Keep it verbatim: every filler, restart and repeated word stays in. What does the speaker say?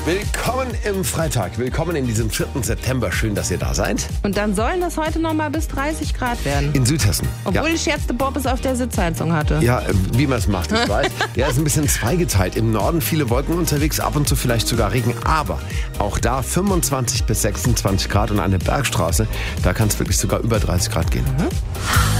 Willkommen im Freitag, willkommen in diesem vierten September. Schön, dass ihr da seid. Und dann sollen das heute noch mal bis dreißig Grad werden. In Südhessen. Obwohl ja. ich scherzte, Bob es auf der Sitzheizung hatte. Ja, wie man es macht, ich weiß. Ja, ist ein bisschen zweigeteilt. Im Norden viele Wolken unterwegs, ab und zu vielleicht sogar Regen. Aber auch da fünfundzwanzig bis sechsundzwanzig Grad und eine Bergstraße, da kann es wirklich sogar über dreißig Grad gehen. Mhm.